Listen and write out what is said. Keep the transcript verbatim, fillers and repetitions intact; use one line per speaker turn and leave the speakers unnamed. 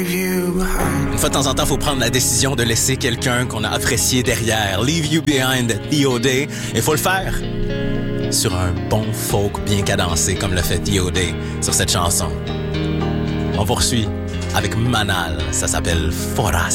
Une fois de temps en temps, il faut prendre la décision de laisser quelqu'un qu'on a apprécié derrière. Leave You Behind, T O D. Et il faut le faire sur un bon folk bien cadencé comme le fait T O D sur cette chanson. On poursuit avec Manal. Ça s'appelle Foras.